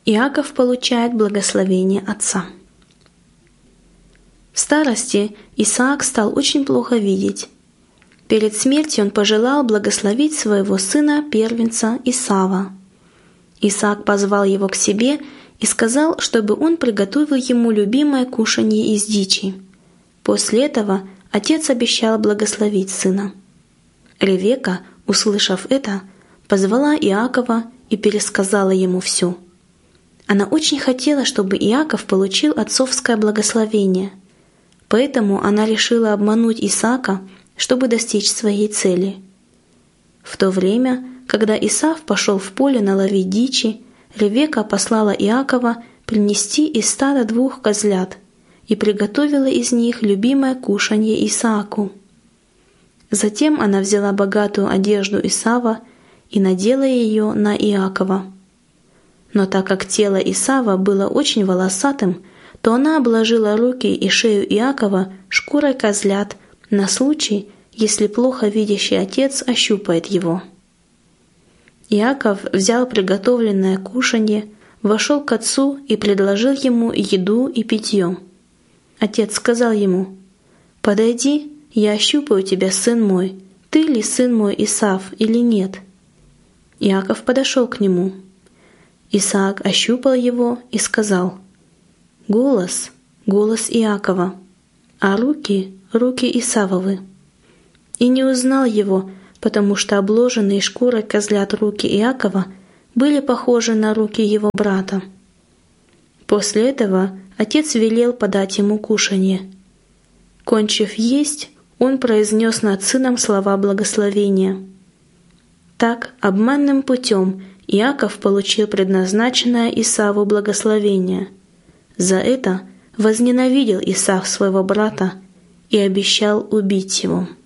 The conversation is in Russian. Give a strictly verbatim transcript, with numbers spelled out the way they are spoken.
Иаков получает благословение отца. В старости Исаак стал очень плохо видеть. Перед смертью он пожелал благословить своего сына-первенца Исава. Исаак позвал его к себе и сказал, чтобы он приготовил ему любимое кушанье из дичи. После этого отец обещал благословить сына. Ревека, услышав это, позвала Иакова и пересказала ему все. Она очень хотела, чтобы Иаков получил отцовское благословение, поэтому она решила обмануть Исаака, чтобы достичь своей цели. В то время, когда Исав пошел в поле наловить дичи, Ревека послала Иакова принести из стада двух козлят и приготовила из них любимое кушанье Исааку. Затем она взяла богатую одежду Исава и надела ее на Иакова. Но так как тело Исава было очень волосатым, то она обложила руки и шею Иакова шкурой козлят на случай, если плохо видящий отец ощупает его. Иаков взял приготовленное кушанье, вошел к отцу и предложил ему еду и питье. Отец сказал ему: «Подойди, я ощупаю тебя, сын мой, ты ли сын мой Исав или нет?» Иаков подошел к нему. Исаак ощупал его и сказал: «Голос, голос Иакова, а руки, руки Исавовы». И не узнал его, потому что обложенные шкурой козлят руки Иакова были похожи на руки его брата. После этого отец велел подать ему кушанье. Кончив есть, он произнес над сыном слова благословения. Так, обманным путем Иаков получил предназначенное Исаву благословение. За это возненавидел Исав своего брата и обещал убить его.